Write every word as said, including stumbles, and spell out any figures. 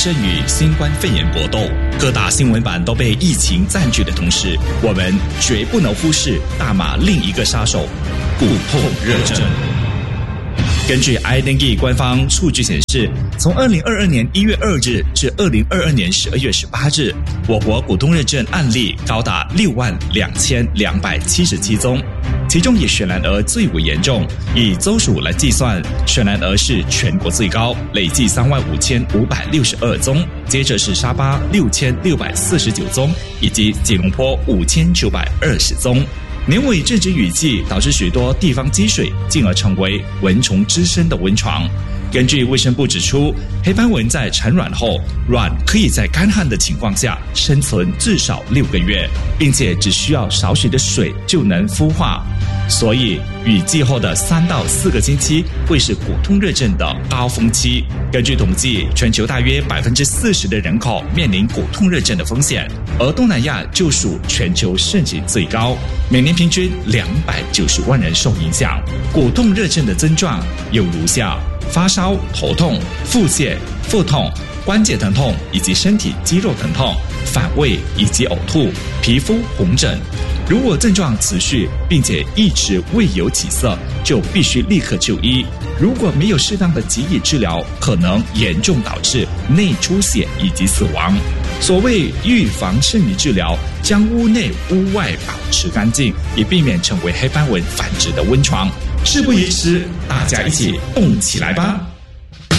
正与新冠肺炎搏斗，各大新闻版都被疫情占据的同时，我们绝不能忽视大马另一个杀手——骨痛热症。根据 I D N G 官方数据显示，从二零二二年一月二日至二零二二年十二月十八日，我国骨痛热症案例高达六万两千两百七十七宗，其中以雪兰莪最为严重。以州属来计算，雪兰莪是全国最高，累计三万五千五百六十二宗，接着是沙巴六千六百四十九宗，以及吉隆坡五千九百二十宗。年尾正值雨季，导致许多地方积水，进而成为蚊虫滋生的温床。根据卫生部指出，黑斑蚊在产卵后，卵可以在干旱的情况下生存至少六个月，并且只需要少许的水就能孵化。所以，雨季后的三到四个星期会是骨痛热症的高峰期。根据统计，全球大约百分之四十的人口面临骨痛热症的风险，而东南亚就属全球盛行最高，每年平均两百九十万人受影响。骨痛热症的症状有如下：发烧、头痛、腹泻、腹痛、关节疼痛以及身体肌肉疼痛、反胃以及呕吐、皮肤红疹。如果症状持续并且一直未有起色，就必须立刻就医。如果没有适当的给予治疗，可能严重导致内出血以及死亡。所谓预防胜于治疗，将屋内屋外保持干净，以避免成为黑斑蚊繁殖的温床。事不宜迟，大家一起动起来吧！